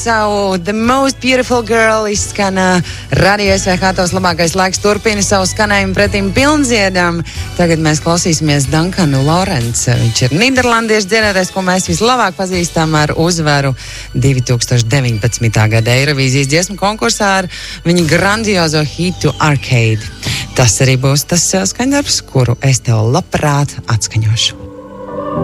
savu The Most Beautiful Girl izskan radio SVH, tavs labākais laiks turpina savu skanējumu pretīm pilndziedam. Tagad mēs klausīsimies Duncanu Lawrence. Viņš ir nīderlandiešu dziedātājs, ko mēs vislabāk pazīstam ar uzvaru 2019. Gada Eirovīzijas dziesmu konkursā ar viņa grandiozo hitu Arcade. Tas arī būs tas skaņdarbs, kuru es tev labprāt atskaņošu.